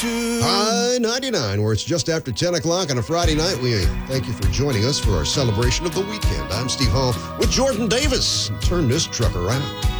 to I-99, where it's just after 10 o'clock on a Friday night. We thank you for joining us for our celebration of the weekend. I'm Steve Hall with Jordan Davis. Turn this truck around.